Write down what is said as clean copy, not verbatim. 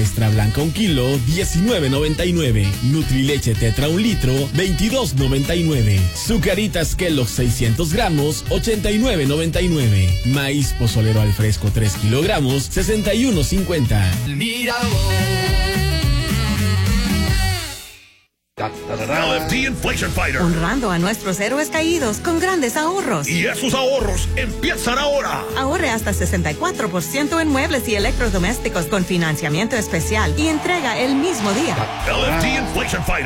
Extra blanca 1 kilo, $19.99. Nutrileche Tetra 1 litro, $22.99. Zucaritas Kellogg 600 gramos, $89.99. Maíz pozolero al fresco 3 kilogramos, $61.50. Mira LFT Inflation Fighter. Honrando a nuestros héroes caídos con grandes ahorros. Y esos ahorros empiezan ahora. Ahorre hasta 64% en muebles y electrodomésticos con financiamiento especial y entrega el mismo día. LFT Inflation Fighter.